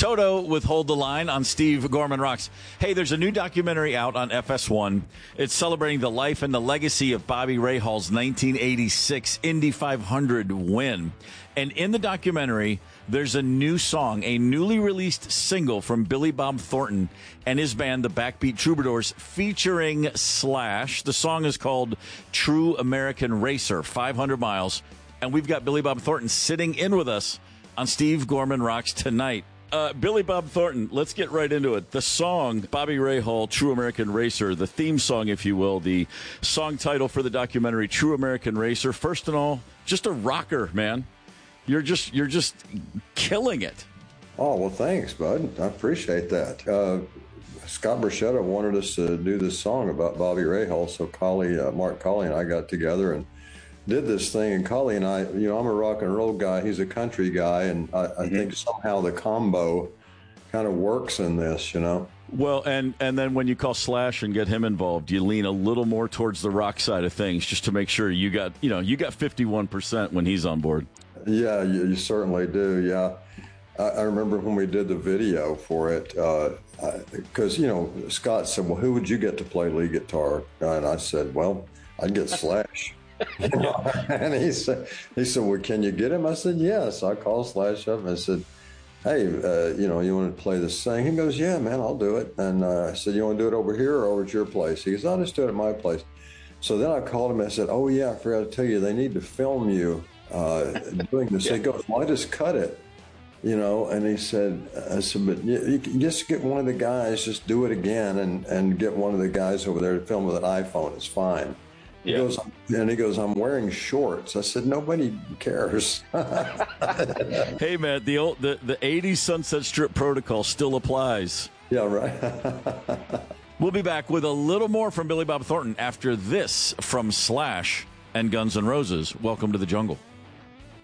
Toto with Hold the Line on Steve Gorman Rocks. Hey, there's a new documentary out on FS1. It's celebrating the life and the legacy of Bobby Rahal's 1986 Indy 500 win. And in the documentary, there's a new song, a newly released single from Billy Bob Thornton and his band, the Backbeat Troubadours, featuring Slash. The song is called True American Racer, 500 miles. And we've got Billy Bob Thornton sitting in with us on Steve Gorman Rocks tonight. Billy Bob Thornton, let's get right into it. The song, Bobby Rahal, True American Racer, the theme song, if you will, the song title for the documentary, True American Racer. First and all, just a rocker, man. You're just killing it. Oh, well, thanks, bud. I appreciate that. Scott Borchetta wanted us to do this song about Bobby Rahal, so Mark Colley and I got together and did this thing. And Colley and I, I'm a rock and roll guy. He's a country guy. And I think somehow the combo kind of works in this, Well, and then when you call Slash and get him involved, you lean a little more towards the rock side of things just to make sure you got 51% when he's on board. Yeah, you certainly do. Yeah. I remember when we did the video for it, because, Scott said, well, who would you get to play lead guitar? And I said, well, I'd get Slash. And he said, well, can you get him? I said, yes. I called Slash up and I said, hey, you want to play this thing? He goes, yeah, man, I'll do it. And I said, you want to do it over here or over at your place? He goes, I'll just do it at my place. So then I called him and I said, oh, yeah, I forgot to tell you, they need to film you doing this. He goes, well, I just cut it, and he said, but you can just get one of the guys, just do it again and get one of the guys over there to film with an iPhone. It's fine. He goes, I'm wearing shorts. I said, nobody cares. Hey, man, the 80s Sunset Strip protocol still applies. Yeah, right. We'll be back with a little more from Billy Bob Thornton after this from Slash and Guns N' Roses. Welcome to the jungle.